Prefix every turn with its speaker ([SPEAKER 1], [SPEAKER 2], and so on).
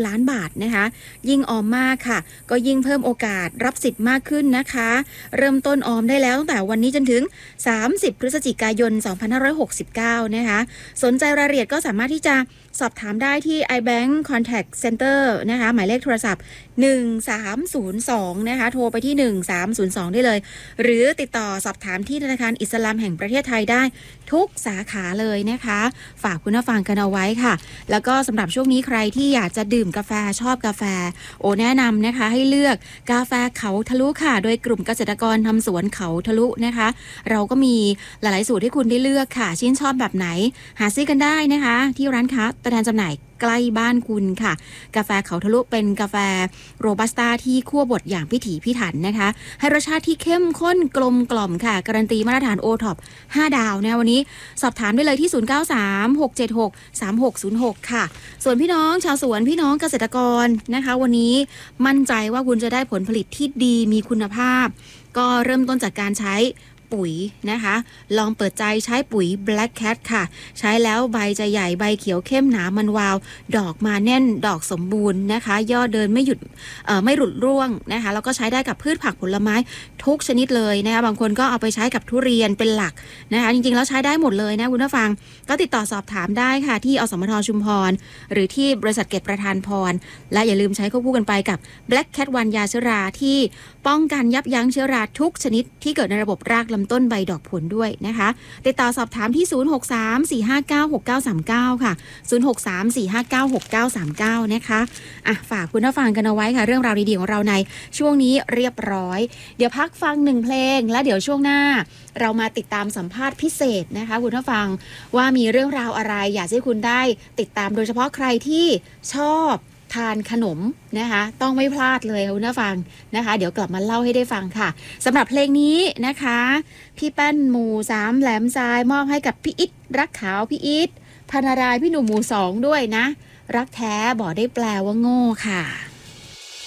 [SPEAKER 1] ล้านบาทนะคะยิ่งออมมากค่ะก็ยิ่งเพิ่มโอกาสรับสิทธิ์มากขึ้นนะคะเริ่มต้นออมได้แล้วตั้งแต่วันนี้จนถึง30พฤศจิกายน2569นะคะสนใจรายละเอียดก็สามารถที่จะสอบถามได้ที่ iBank Contact Center นะคะหมายเลขโทรศัพท์1302นะคะโทรไปที่1302ได้เลยหรือติดต่อสอบถามที่ธนาคารอิสลามแห่งประเทศไทยได้ทุกสาขาเลยนะคะฝากคุณผู้ฟังกันเอาไว้ค่ะแล้วก็สำหรับช่วงนี้ใครที่อยากจะดื่มกาแฟชอบกาแฟแนะนำนะคะให้เลือกกาแฟเขาทะลุค่ะโดยกลุ่มเกษตรกรทำสวนเขาทะลุนะคะเราก็มีหลายๆสูตรให้คุณได้เลือกค่ะชื่นชอบแบบไหนหาซื้อกันได้นะคะที่ร้านค้าตัวแทนจำหน่ายใกล้บ้านคุณค่ะกาแฟเขาทะลุเป็นกาแฟโรบัสต้าที่คั่วบดอย่างพิถีพิถันนะคะให้รสชาติที่เข้มข้นกลมกล่อมค่ะการันตีมาตรฐานโอท็อป5ดาวนะวันนี้สอบถามได้เลยที่0936763606ค่ะส่วนพี่น้องชาวสวนพี่น้องเกษตรกรนะคะวันนี้มั่นใจว่าคุณจะได้ผลผลิตที่ดีมีคุณภาพก็เริ่มต้นจากการใช้ปุ๋ยนะคะลองเปิดใจใช้ปุ๋ย Black Cat ค่ะใช้แล้วใบจะใหญ่ใบเขียวเข้มหนามันวาวดอกมาแน่นดอกสมบูรณ์นะคะยอดเดินไม่หยุดไม่หลุดร่วงนะคะแล้วก็ใช้ได้กับพืชผักผลไม้ทุกชนิดเลยนะคะบางคนก็เอาไปใช้กับทุเรียนเป็นหลักนะคะจริงๆแล้วใช้ได้หมดเลยนะคุณผู้ฟังก็ติดต่อสอบถามได้ค่ะที่อสมทชุมพรหรือที่บริษัทเกตประธานพรและอย่าลืมใช้ควบคู่กันไปกับ Black Cat วันยาเชื้อราที่ป้องกันยับยั้งเชื้อราทุกชนิดที่เกิดในระบบรากลำต้นใบดอกผลด้วยนะคะติดต่อสอบถามที่0634596939ค่ะ0634596939นะคะฝากคุณผู้ฟังกันเอาไว้ค่ะเรื่องราวดีๆของเราในช่วงนี้เรียบร้อยเดี๋ยวพักฟัง1เพลงแล้วเดี๋ยวช่วงหน้าเรามาติดตามสัมภาษณ์พิเศษนะคะคุณผู้ฟังว่ามีเรื่องราวอะไรอยากให้คุณได้ติดตามโดยเฉพาะใครที่ชอบทานขนมนะคะต้องไม่พลาดเลยคุณผู้ฟังนะคะเดี๋ยวกลับมาเล่าให้ได้ฟังค่ะสำหรับเพลงนี้นะคะพี่แป้นหมู่3แหลมทรายมอบให้กับพี่อิทรักขาวพี่อิทพนารายพี่หนุ่มหมู่2ด้วยนะรักแท้บอกได้แปลว่าโง่ค่ะ